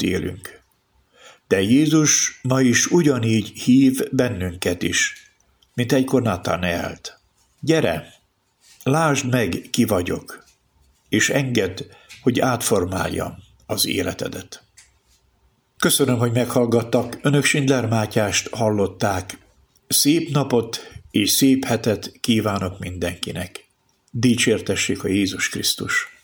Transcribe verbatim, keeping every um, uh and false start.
élünk. De Jézus ma is ugyanígy hív bennünket is, mint egykor Natanaelt. Gyere, lásd meg, ki vagyok, és engedd, hogy átformáljam az életedet. Köszönöm, hogy meghallgattak, önök Schindler Mátyást hallották. Szép napot és szép hetet kívánok mindenkinek. Dicsértessék a Jézus Krisztus!